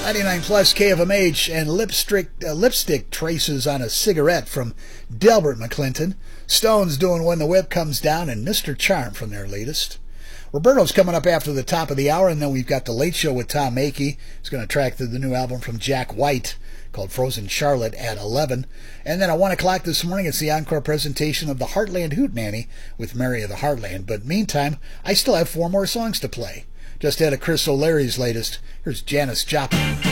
99 plus KFMH and lipstick traces on a cigarette from Delbert McClinton. Stones doing When the Whip Comes Down, and Mr. Charm from their latest. Roberto's coming up after the top of the hour, and then we've got The Late Show with Tom Mackey. He's going to track the new album from Jack White called Frozen Charlotte at 11. And then at 1 o'clock this morning, it's the encore presentation of the Heartland Hootenanny with Mary of the Heartland. But meantime, I still have 4 more songs to play. Just ahead of Chris O'Leary's latest, here's Janis Joplin.